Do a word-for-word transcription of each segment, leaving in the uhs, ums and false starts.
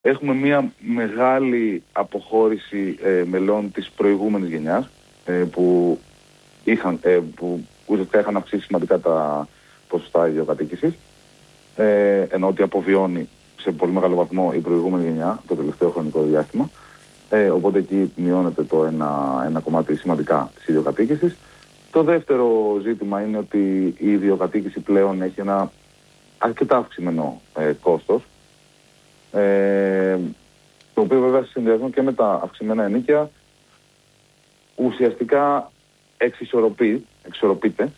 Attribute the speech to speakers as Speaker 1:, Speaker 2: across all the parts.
Speaker 1: έχουμε μια μεγάλη αποχώρηση ε, μελών της προηγούμενης γενιάς ε, που, είχαν, ε, που ουσιαστικά είχαν αυξήσει σημαντικά τα ποσοστά ιδιοκατοίκησης, ε, ενώ ότι αποβιώνει σε πολύ μεγάλο βαθμό η προηγούμενη γενιά το τελευταίο χρονικό διάστημα. Ε, οπότε εκεί μειώνεται το ένα, ένα κομμάτι σημαντικά της ιδιοκατοίκησης. Το δεύτερο ζήτημα είναι ότι η ιδιοκατοίκηση πλέον έχει ένα αρκετά αυξημένο ε, κόστος, ε, το οποίο βέβαια σε συνδυασμό και με τα αυξημένα ενοίκια ουσιαστικά εξισορροπεί, εξισορροπείται,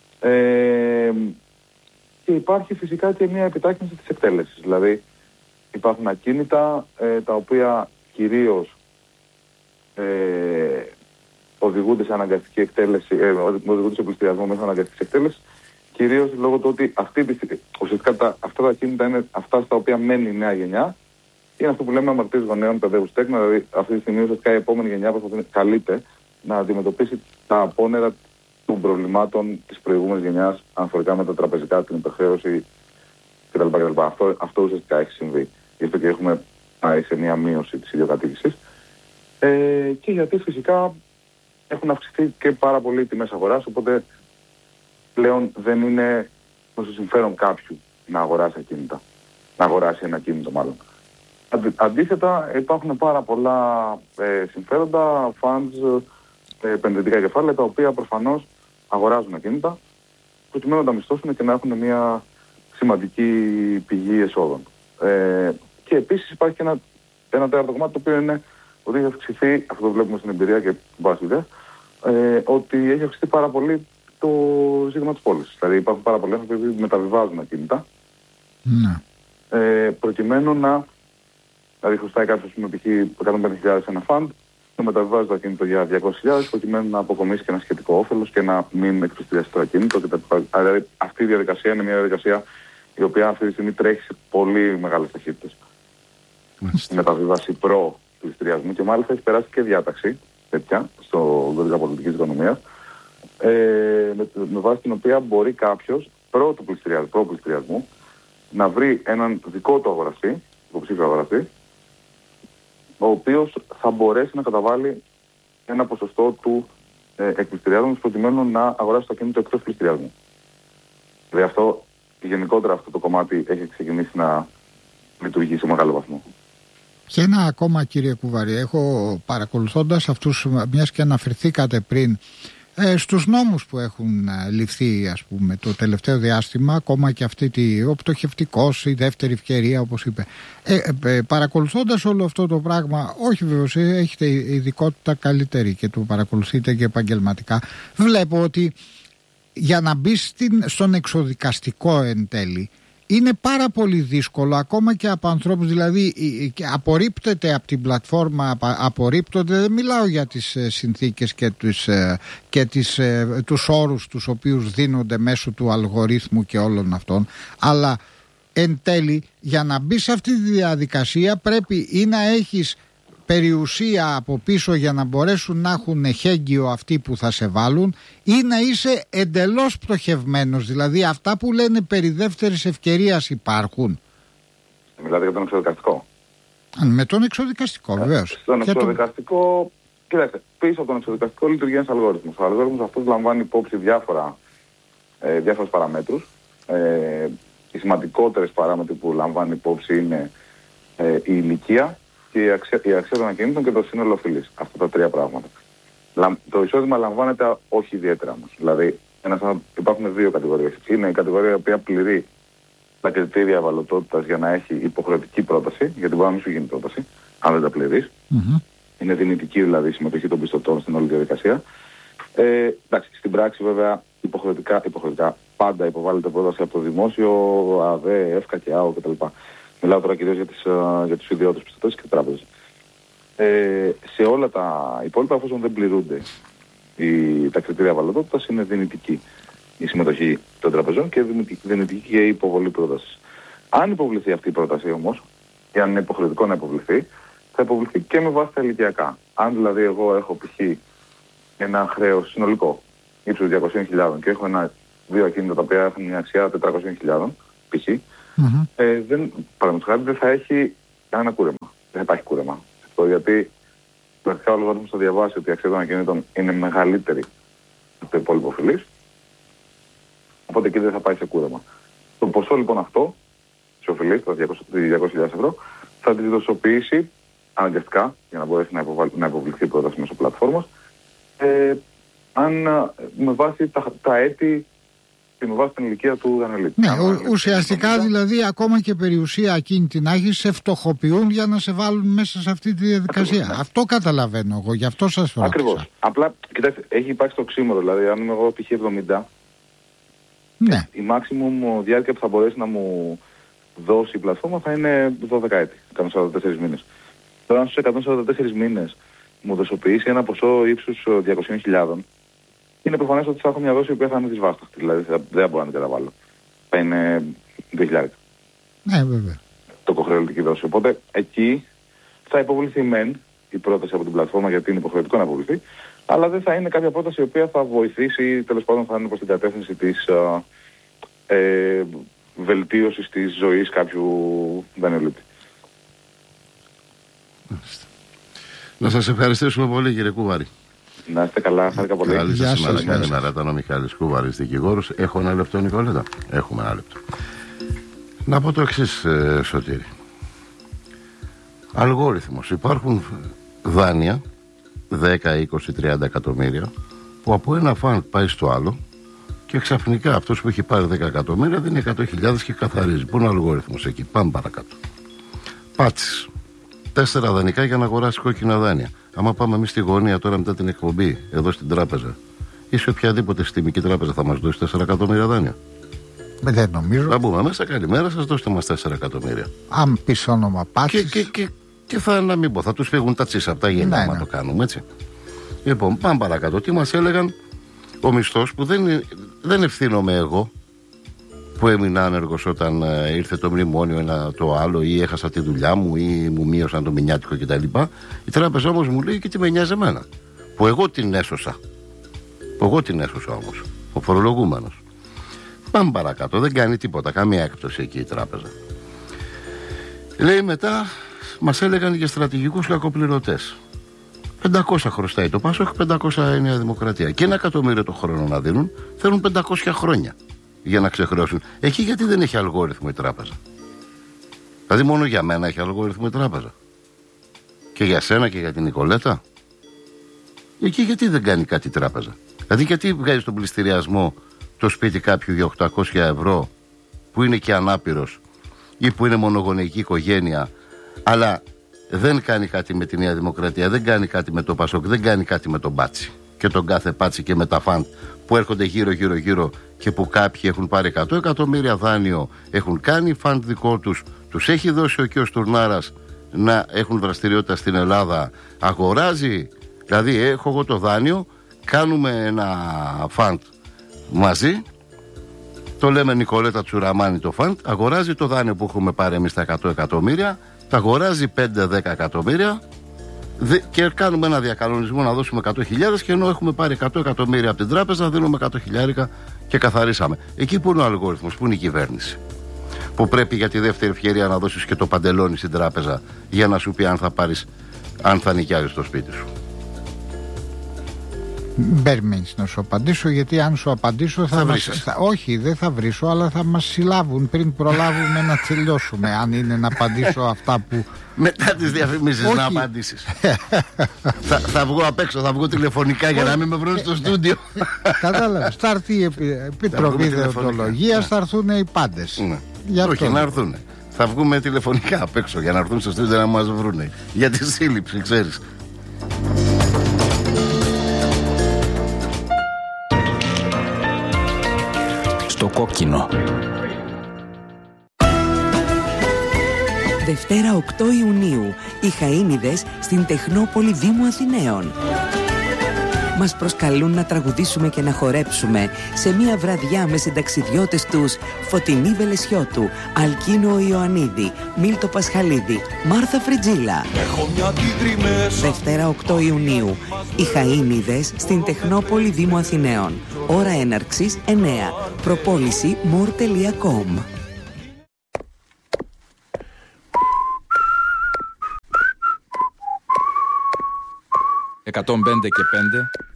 Speaker 1: ε, και υπάρχει φυσικά και μια επιτάχυνση της εκτέλεσης. Δηλαδή υπάρχουν ακίνητα ε, τα οποία κυρίως ε, οδηγούνται σε αναγκαστική εκτέλεση, ε, οδηγούνται σε πληστηριασμό μέσα αναγκαστικής εκτέλεσης, κυρίως λόγω του ότι αυτή τη στιγμή, ουσιαστικά τα, αυτά τα κίνητα είναι αυτά στα οποία μένει η νέα γενιά. Είναι αυτό που λέμε αμαρτίες γονέων παιδεύους τέκνα, δηλαδή αυτή τη στιγμή ουσιαστικά η επόμενη γενιά προσπαθεί, καλείται να αντιμετωπίσει τα απόνερα των προβλημάτων της προηγούμενης γενιάς αναφορικά με τα τραπεζικά, την υπερχρέωση κτλ. κτλ. Αυτό, αυτό ουσιαστικά έχει συμβεί. Γι' αυτό και έχουμε πάει σε μια μείωση της ιδιοκατοίκησης. Ε, και γιατί φυσικά έχουν αυξηθεί και πάρα πολύ οι τιμές αγοράς, οπότε πλέον δεν είναι προς το συμφέρον κάποιου να αγοράσει ακίνητα. Να αγοράσει ένα ακίνητο μάλλον. Αντι, αντίθετα υπάρχουν πάρα πολλά ε, συμφέροντα, funds, ε, επενδυτικά κεφάλαια, τα οποία προφανώς αγοράζουν ακίνητα προκειμένου να τα μισθώσουν και να έχουν μια σημαντική πηγή εσόδων. Ε, και επίσης υπάρχει και ένα, ένα τέταρτο κομμάτι, το οποίο είναι ότι έχει αυξηθεί, αυτό το βλέπουμε στην εμπειρία και στην πάση ιδέα, ε, ότι έχει αυξηθεί πάρα πολύ το ζήτημα της πώλησης. Δηλαδή υπάρχουν πάρα πολλοί άνθρωποι που μεταβιβάζουν ακίνητα,
Speaker 2: ναι.
Speaker 1: ε, προκειμένου να, δηλαδή χρωστάει κάποιος με π.χ. εκατόν πέντε χιλιάδες ένα φαντ, να μεταβιβάζει το ακίνητο για διακόσιες χιλιάδες προκειμένου να αποκομίσει και ένα σχετικό όφελος και να μην εκπληστηριαστεί το ακίνητο. Δηλαδή αυτή η διαδικασία είναι μια διαδικασία η οποία αυτή τη στιγμή τρέχει σε πολύ μεγάλες ταχύτητες. Η μεταβίβαση προ πληστηριασμού, και μάλιστα έχει περάσει και διάταξη τέτοια στο κώδικα πολιτικής οικονομίας, ε, με, με βάση την οποία μπορεί κάποιος προ του πληστηριασμού, προ πληστηριασμού να βρει έναν δικό του αγοραστή, υποψήφιο αγοραστή, ο οποίος θα μπορέσει να καταβάλει ένα ποσοστό του ε, εκπληστηριάσματος προκειμένου να αγοράσει το ακίνητο εκτός πληστηριασμού. Δηλαδή αυτό, γενικότερα αυτό το κομμάτι έχει ξεκινήσει να λειτουργεί σε μεγάλο βαθμό.
Speaker 2: Και ένα ακόμα, κύριε Κουβαρή, έχω παρακολουθώντας αυτούς, μιας και αναφερθήκατε πριν, ε, στους νόμους που έχουν ε, ληφθεί, ας πούμε, το τελευταίο διάστημα, ακόμα και αυτή τη, ο πτωχευτικός, η δεύτερη ευκαιρία, όπως είπε. Ε, ε, παρακολουθώντας όλο αυτό το πράγμα, όχι βέβαιως, έχετε ειδικότητα καλύτερη και το παρακολουθείτε και επαγγελματικά, βλέπω ότι για να μπει στην, στον εξοδικαστικό εν τέλει, είναι πάρα πολύ δύσκολο ακόμα και από ανθρώπους, δηλαδή απορρίπτεται από την πλατφόρμα, απορρίπτονται, δεν μιλάω για τις συνθήκες και, τους, και τις, τους όρους τους οποίους δίνονται μέσω του αλγορίθμου και όλων αυτών, αλλά εν τέλει για να μπει σε αυτή τη διαδικασία πρέπει ή να έχεις περιουσία από πίσω για να μπορέσουν να έχουν εχέγγυο αυτοί που θα σε βάλουν, ή να είσαι εντελώς πτωχευμένος, δηλαδή αυτά που λένε περί δεύτερης ευκαιρίας υπάρχουν.
Speaker 1: Μιλάτε για τον εξοδικαστικό.
Speaker 2: Με τον εξοδικαστικό, βεβαίως.
Speaker 1: Στον εξοδικαστικό, το... κοιτάξτε, πίσω από τον εξοδικαστικό λειτουργεί ένας αλγόριθμος. Ο αλγόριθμος αυτός λαμβάνει υπόψη διάφορα, ε, διάφορες παραμέτρους. Ε, οι σημαντικότερες παράμετροι που λαμβάνει υπόψη είναι ε, η ηλικία και η αξία, η αξία των ακινήτων και το σύνολο οφειλής. Αυτά τα τρία πράγματα. Το εισόδημα λαμβάνεται όχι ιδιαίτερα όμως. Δηλαδή, ένας, υπάρχουν δύο κατηγορίες. Είναι η κατηγορία η οποία πληρεί τα κριτήρια ευαλωτότητας για να έχει υποχρεωτική πρόταση, γιατί μπορεί να μην σου γίνει πρόταση, αν δεν τα πληρείς.
Speaker 2: Mm-hmm.
Speaker 1: Είναι δυνητική δηλαδή η συμμετοχή των πιστωτών στην όλη διαδικασία. Ε, εντάξει, στην πράξη βέβαια υποχρεωτικά, υποχρεωτικά πάντα υποβάλλεται πρόταση από το δημόσιο, ΑΔΕ, ΕΦΚΑ και ΑΟ κτλ. Μιλάω τώρα κυρίως για, τις, για τους ιδιώτες πιστωτές και τράπεζες. Ε, σε όλα τα υπόλοιπα, εφόσον δεν πληρούνται οι, τα κριτήρια ευαλωτότητας, είναι δυνητική η συμμετοχή των τραπεζών και δυνητική και η υποβολή πρότασης. Αν υποβληθεί αυτή η πρόταση όμως, ή αν είναι υποχρεωτικό να υποβληθεί, θα υποβληθεί και με βάση τα ηλικιακά. Αν δηλαδή εγώ έχω π.χ. ένα χρέος συνολικό ύψους διακόσιες χιλιάδες και έχω ένα, δύο ακίνητα τα οποία έχουν μια αξία τετρακόσιες χιλιάδες π.χ. Mm-hmm. Ε, δεν, παραδείγματος χάρη, δεν θα έχει κανένα κούρεμα. Δεν υπάρχει κούρεμα. Αυτό γιατί αρχικά ο λογαριασμός θα διαβάσει ότι η αξία των ακινήτων είναι μεγαλύτερη από το υπόλοιπο οφειλής. Οπότε εκεί δεν θα πάει σε κούρεμα. Το ποσό λοιπόν αυτό, σε οφειλής, τα διακόσιες χιλιάδες ευρώ, θα τη δοσοποιήσει αναγκαστικά για να μπορέσει να, υποβάλ, να υποβληθεί η πρόταση μέσω πλατφόρμας, ε, αν με βάση τα, τα έτη και με βάση την ηλικία του δανειολήπτη.
Speaker 2: Ναι, ο, ουσιαστικά δηλαδή ακόμα και περιουσία ακίνητη να έχει, σε φτωχοποιούν για να σε βάλουν μέσα σε αυτή τη διαδικασία. Ακριβώς, ναι. Αυτό καταλαβαίνω εγώ, γι' αυτό σας ρώτησα. Ακριβώς.
Speaker 1: Απλά, κοιτάξτε, έχει υπάρξει το οξύμορο, δηλαδή αν είμαι εγώ π.χ. εβδομήντα, ναι. η maximum διάρκεια που θα μπορέσει να μου δώσει η πλατφόρμα θα είναι δώδεκα έτη, εκατόν σαράντα τέσσερις μήνες. Τώρα αν στους εκατόν σαράντα τέσσερις μήνες μου δοσοποιήσει ένα ποσό ύψους διακόσιες χιλιάδες, είναι προφανές ότι θα έχω μια δόση η οποία θα είναι δυσβάσταχτη, δηλαδή δεν μπορώ να την καταβάλω. Θα είναι δύο χιλιάδες.
Speaker 2: Ναι, βέβαια.
Speaker 1: Το υποχρεωτική δόση. Οπότε εκεί θα υποβληθεί μεν η πρόταση από την πλατφόρμα, γιατί είναι υποχρεωτικό να υποβληθεί, αλλά δεν θα είναι κάποια πρόταση η οποία θα βοηθήσει, τέλος πάντων θα είναι προς την κατεύθυνση της ε, βελτίωσης της ζωής κάποιου δανειολήπτη.
Speaker 3: Να σας ευχαριστήσουμε πολύ, κύριε Κούβαρη.
Speaker 1: Να είστε καλά, χάρηκα πολύ.
Speaker 3: Καλή σας ημέρα. Καλημέρα, ήταν ο Μιχάλης Κούβαρης, δικηγόρος. Έχω ένα λεπτό, Νικόλετα. Έχουμε ένα λεπτό. Να πω το εξής, ε, Σωτήρη. Αλγόριθμος. Υπάρχουν δάνεια δέκα, είκοσι, τριάντα εκατομμύρια που από ένα φαντ πάει στο άλλο και ξαφνικά αυτός που έχει πάρει δέκα εκατομμύρια δίνει εκατό χιλιάδες και καθαρίζει. Πού είναι ο αλγόριθμος εκεί? Πάμε παρακάτω. Πάτσεις. Τέσσερα δανεικά για να αγοράσει κόκκινα δάνεια. Άμα πάμε εμείς στη γωνία τώρα μετά την εκπομπή, εδώ στην τράπεζα, ή σε οποιαδήποτε συστημική τράπεζα θα μας δώσει τέσσερα εκατομμύρια δάνεια?
Speaker 2: Δεν νομίζω.
Speaker 3: Θα μπούμε μέσα, καλημέρα σας, δώστε μας τέσσερα εκατομμύρια.
Speaker 2: Αν πεις όνομα Πάτσης.
Speaker 3: Και, και, και, και θα, να μην πω, θα τους φύγουν τα τσίσα από τα γένια, άμα ναι. το κάνουμε έτσι. Λοιπόν, πάμε παρακάτω. Τι μας έλεγαν? Ο μισθός που δεν, δεν ευθύνομαι εγώ που έμεινα άνεργος όταν ε, ήρθε το μνημόνιο ένα το άλλο, ή έχασα τη δουλειά μου, ή μου μείωσαν το μηνιάτικο κτλ. Η τράπεζα όμως μου λέει και τι με νοιάζει εμένα. Που εγώ την έσωσα. Που εγώ την έσωσα όμως. Ο φορολογούμενος. Πάμε παρακάτω. Δεν κάνει τίποτα. Καμία έκπτωση εκεί η τράπεζα. Λέει μετά, μας έλεγαν για στρατηγικούς κακοπληρωτές. πεντακόσια χρωστάει το Πάσοκ, πεντακόσια η Νέα Δημοκρατία. Και ένα εκατομμύριο το χρόνο να δίνουν, θέλουν πεντακόσια χρόνια για να ξεχρεώσουν. Εκεί γιατί δεν έχει αλγόριθμο η τράπεζα? Δηλαδή μόνο για μένα έχει αλγόριθμο η τράπεζα? Και για σένα και για την Νικολέτα? Εκεί γιατί δεν κάνει κάτι η τράπεζα? Δηλαδή γιατί βγάζει στον πληστηριασμό το σπίτι κάποιου για οκτακόσια ευρώ που είναι και ανάπηρος ή που είναι μονογονεϊκή οικογένεια, αλλά δεν κάνει κάτι με τη Νέα Δημοκρατία, δεν κάνει κάτι με το Πασόκ, δεν κάνει κάτι με τον Μπάτσι και τον κάθε Πάτσι και με τα φαντ που έρχονται γύρω γύρω γύρω και που κάποιοι έχουν πάρει εκατό εκατομμύρια δάνειο, έχουν κάνει φαντ δικό τους, τους έχει δώσει ο κ. Τουρνάρας να έχουν δραστηριότητα στην Ελλάδα, αγοράζει, δηλαδή έχω εγώ το δάνειο, κάνουμε ένα φαντ μαζί, το λέμε Νικολέτα Τσουραμάνη το φαντ, αγοράζει το δάνειο που έχουμε πάρει εμείς τα εκατό εκατομμύρια, τα αγοράζει πέντε δέκα εκατομμύρια και κάνουμε ένα διακανονισμό να δώσουμε εκατό χιλιάδες, και ενώ έχουμε πάρει εκατό εκατομμύρια από την τράπεζα δίνουμε εκατό χιλιάρικα και καθαρίσαμε. Εκεί που είναι ο αλγόριθμος, που είναι η κυβέρνηση, που πρέπει για τη δεύτερη ευκαιρία να δώσεις και το παντελόνι στην τράπεζα για να σου πει αν θα πάρεις, αν θα νοικιάζεις το σπίτι σου?
Speaker 2: Περιμένεις να σου απαντήσω, γιατί αν σου απαντήσω θα, θα μας... θα... όχι δεν θα βρίσω, αλλά θα μας συλλάβουν πριν προλάβουμε να τελειώσουμε, αν είναι να απαντήσω αυτά που...
Speaker 3: Μετά τις διαφημίσεις όχι. Να απαντήσεις. θα, θα βγω απ' έξω, θα βγω τηλεφωνικά για να μην με βρουν στο στούντιο.
Speaker 2: Κατάλαβες, θα έρθει η Επιτροπή Δεοντολογίας, θα έρθουν οι πάντες.
Speaker 3: Ναι. Όχι, αυτό. Να έρθουν. Θα βγούμε τηλεφωνικά απ' έξω για να έρθουν στο στούντιο να μας βρούνε. Για τη σύλληψη, ξέρεις.
Speaker 4: Στο κόκκινο. Δευτέρα οκτώ Ιουνίου, οι Χαΐνιδες στην Τεχνόπολη Δήμου Αθηναίων. Μας προσκαλούν να τραγουδήσουμε και να χορέψουμε σε μια βραδιά με συνταξιδιώτες τους Φωτεινή Βελεσιώτου, Αλκίνο Ιωαννίδη, Μίλτο Πασχαλίδη, Μάρθα Φριτζίλα. Δευτέρα οκτώ Ιουνίου, οι Χαΐνιδες στην Τεχνόπολη Δήμου Αθηναίων. Ώρα έναρξης εννέα. Προπόληση more τελεία com.
Speaker 5: εκατόν πέντε και πέντε